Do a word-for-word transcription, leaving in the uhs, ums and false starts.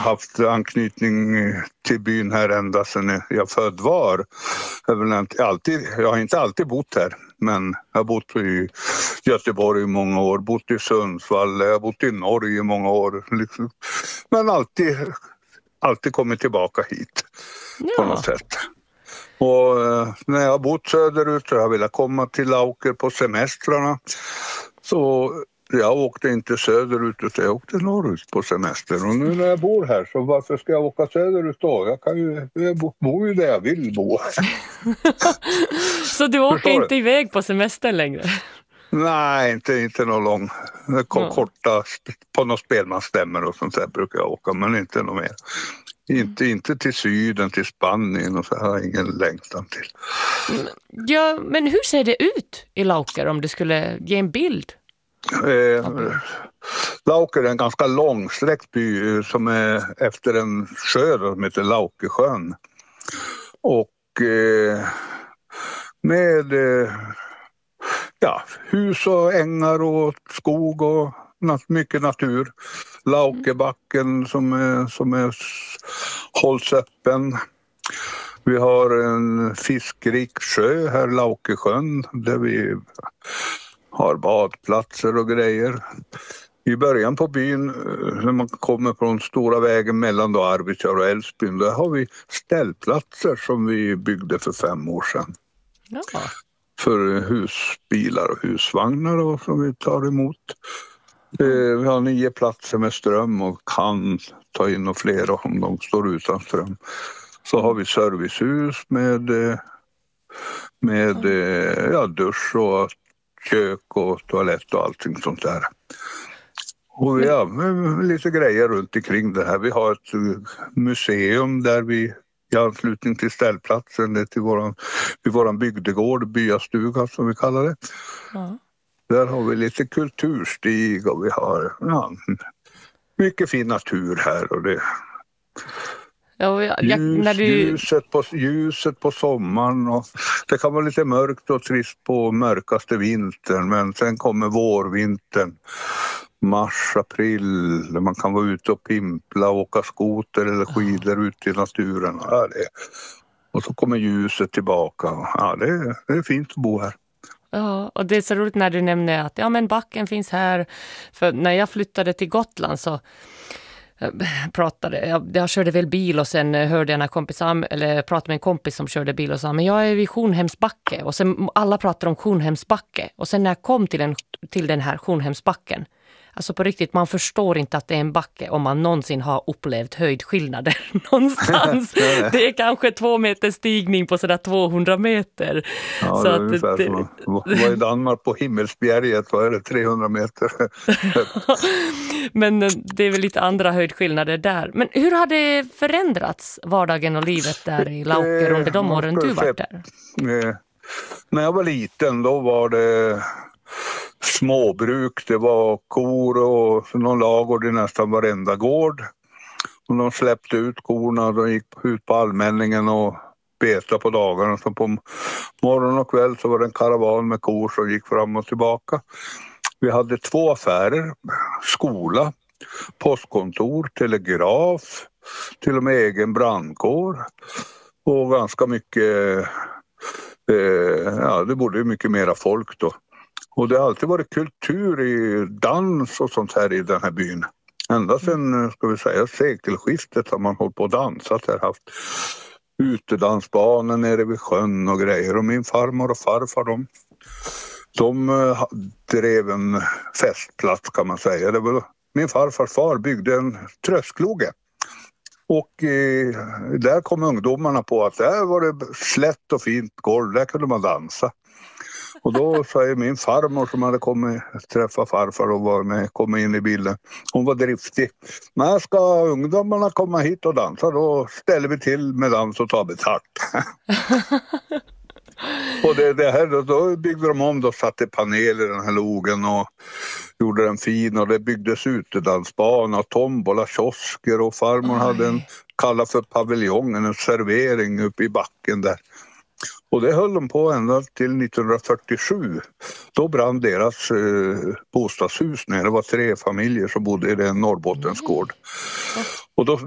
haft anknytning till byn här ända sedan jag född var. Jag har, inte alltid, jag har inte alltid bott här, men jag har bott i Göteborg i många år, bott i Sundsvall, jag har bott i Norge i många år. Liksom. Men alltid, alltid kommit tillbaka hit Ja. på något sätt. Och eh, när jag har bott söderut och jag ville komma till Lauker på semestrarna, så jag åkte inte söderut utan jag åkte norrut på semester. Och nu när jag bor här, så varför ska jag åka söderut då? Jag, kan ju, jag bor ju där jag vill bo. Så du åker inte iväg på semester längre? Nej, inte, inte någon lång. Ja. Korta, på några spelmansstämmer och sånt där brukar jag åka, men inte något mer. Inte, inte till syden, till Spanien och så har jag ingen längtan till. Ja, men hur ser det ut i Lauker om du skulle ge en bild? Eh, Lauker är en ganska långsträckt by som är efter en sjö som heter Laukersjön. Och eh, med eh, ja, hus och ängar och skog och mycket natur. Laukebacken som är, som är hålls öppen. Vi har en fiskrik sjö här, Laukersjön, där vi har badplatser och grejer. I början på byn, när man kommer på den stora vägen mellan då Arvidsjaur och Älvsbyn, där har vi ställplatser som vi byggde för fem år sedan. Ja. För husbilar och husvagnar och som vi tar emot. Vi har nio platser med ström och kan ta in och fler om de står utan ström. Så har vi servicehus med, med ja, dusch och kök och toalett och allting sånt där. Och vi har lite grejer runt omkring det här. Vi har ett museum där vi i anslutning till ställplatsen, det är till våran, vid våran bygdegård, byastuga som vi kallar det. Ja. Där har vi lite kulturstig och vi har ja, mycket fin natur här. Och det, Ja, jag, jag, ljus, när du... ljuset, på, ljuset på sommaren. Och det kan vara lite mörkt och trist på mörkaste vintern, men sen kommer vårvintern. Mars, april, där man kan vara ute och pimpla, åka skoter eller skidor ute i naturen. Ja, det, och så kommer ljuset tillbaka. Ja, det, det är fint att bo här. Ja, och det är så roligt när du nämner att ja, men backen finns här. För när jag flyttade till Gotland så pratade jag, jag körde väl bil och sen hörde jag en kompis, eller pratade med en kompis som körde bil och sa, men jag är vid Sjunhemsbacke, och sen alla pratar om Sjunhemsbacke, och sen när jag kom till, en, till den här Sjunhemsbacken, alltså på riktigt, man förstår inte att det är en backe om man någonsin har upplevt höjdskillnader någonstans. Det är kanske två meter stigning på sådär tvåhundra meter. Ja, så det är att ungefär det, som var i Danmark på Himmelsbjerget, vad är det, trehundra meter? Men det är väl lite andra höjdskillnader där. Men hur har det förändrats, vardagen och livet där i Lauker under de åren du var där? Eh, när jag var liten då var det småbruk, det var kor och någon lagård i nästan varenda gård. Och de släppte ut korna, de gick ut på allmänningen och betade på dagarna. Så på morgon och kväll så var det en karavan med kor som gick fram och tillbaka. Vi hade två affärer, skola, postkontor, telegraf, till och med egen brandkår och ganska mycket, eh, ja det bodde ju mycket mera folk då. Och det har alltid varit kultur i dans och sånt här i den här byn. Ända sedan, ska vi säga, sekelskiftet har man hållit på och dansat här, haft utedansbanor nere vid sjön och grejer. Och min farmor och farfar, de, de drev en festplats kan man säga. Det var, min farfars far byggde en tröskloge. Och eh, där kom ungdomarna på att där var det slätt och fint golv, där kunde man dansa. Och då säger min farmor som hade kommit träffa farfar och var med, kom in i bilden. Hon var driftig. När ska ungdomarna komma hit och dansa, då ställer vi till med dans och tar betalt. Och det, det här, då byggde de om, då satte panel i den här logen och gjorde den fin, och det byggdes utedansbana, tombola, kiosker, och farmor Oj. hade en, kallad för paviljongen, en servering uppe i backen där. Och det höll de på ända till nittonhundrafyrtiosju. Då brann deras eh, bostadshus ner. Det var tre familjer som bodde i en Norrbottensgård. Och då